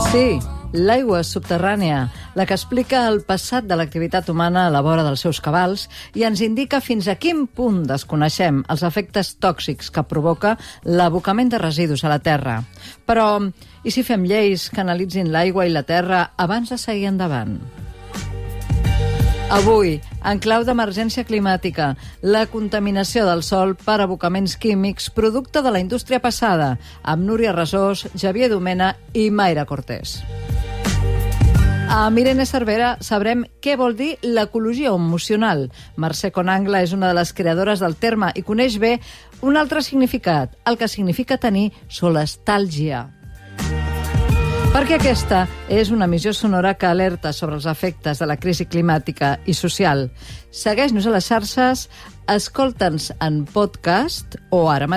Sí, l'aigua subterrània, la que explica el passat de l'activitat humana a la vora dels seus cabals i ens indica fins a quin punt desconeixem els efectes tòxics que provoca l'abocament de residus a la Terra. Però, i si fem lleis que analitzin l'aigua i la terra abans de seguir endavant? Avui, en clau d'emergència climàtica, la contaminació del sòl per abocaments químics producte de la indústria passada, amb Núria Resós, Xavier Domena i Mayra Cortés. Amb Irene Cervera sabrem què vol dir l'ecologia emocional. Mercè Conangla és una de les creadores del terme i coneix bé un altre significat, el que significa tenir solestàlgia. Perquè aquesta és una emissió sonora que alerta sobre els efectes de la crisi climàtica i social. Segueix-nos a les xarxes, escolta'ns en podcast o ara mateix